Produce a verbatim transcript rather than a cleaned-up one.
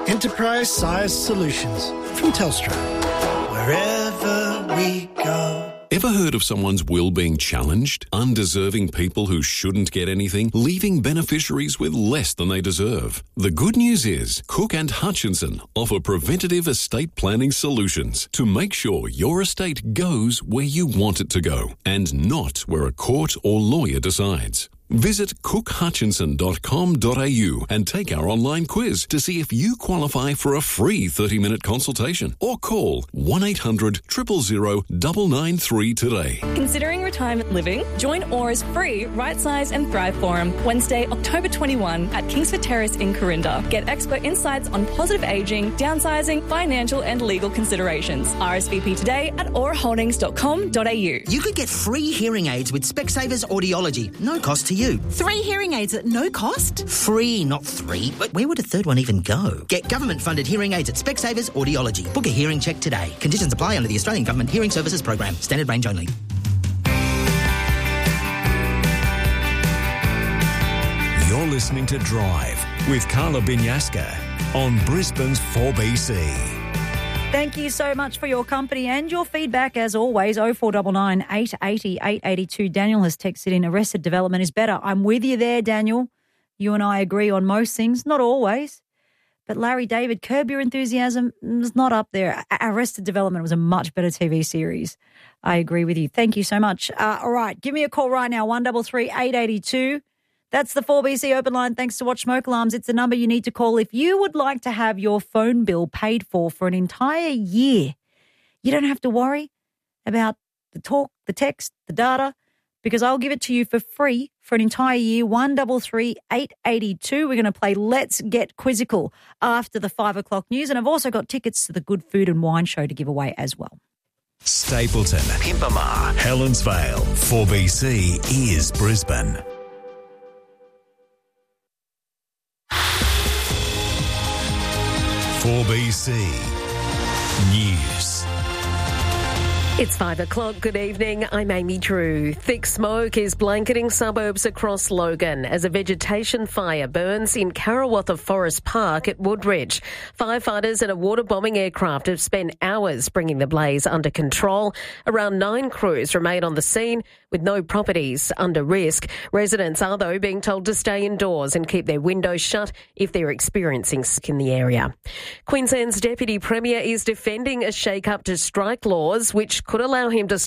Enterprise-sized solutions from Telstra. Wherever we go. Ever heard of someone's will being challenged? Undeserving people who shouldn't get anything, leaving beneficiaries with less than they deserve. The good news is Cook and Hutchinson offer preventative estate planning solutions to make sure your estate goes where you want it to go and not where a court or lawyer decides. Visit cook hutchinson dot com dot a u and take our online quiz to see if you qualify for a free thirty-minute consultation or call one eight hundred, zero zero zero, nine nine three today. Considering retirement living? Join Aura's free Right Size and Thrive Forum Wednesday, October twenty-first at Kingsford Terrace in Corinda. Get expert insights on positive ageing, downsizing, financial and legal considerations. R S V P today at aura holdings dot com dot a u. You could get free hearing aids with Specsavers Audiology. No cost to you. Three hearing aids at no cost? Free, not three. But where would a third one even go? Get government-funded hearing aids at Specsavers Audiology. Book a hearing check today. Conditions apply under the Australian Government Hearing Services Program. Standard range only. You're listening to Drive with Carla Binyaska on Brisbane's four B C. Thank you so much for your company and your feedback, as always. oh four nine nine, eight eight zero, eight eight two. Daniel has texted in, Arrested Development is better. I'm with you there, Daniel. You and I agree on most things, not always. But Larry David, Curb Your Enthusiasm is not up there. Arrested Development was a much better T V series. I agree with you. Thank you so much. Uh, all right, give me a call right now, one three three, eight eight two. That's the four B C open line. Thanks to Watch Smoke Alarms. It's the number you need to call if you would like to have your phone bill paid for for an entire year. You don't have to worry about the talk, the text, the data, because I'll give it to you for free for an entire year. one three three, eight eight two. We're going to play Let's Get Quizzical after the five o'clock news. And I've also got tickets to the Good Food and Wine Show to give away as well. Stapleton, Pimpama, Helensvale, four B C is Brisbane. four B C News. It's five o'clock. Good evening. I'm Amy Drew. Thick smoke is blanketing suburbs across Logan as a vegetation fire burns in Karawatha Forest Park at Woodridge. Firefighters and a water bombing aircraft have spent hours bringing the blaze under control. Around nine crews remain on the scene with no properties under risk. Residents are, though, being told to stay indoors and keep their windows shut if they're experiencing smoke in the area. Queensland's Deputy Premier is defending a shake-up to strike laws which could allow him to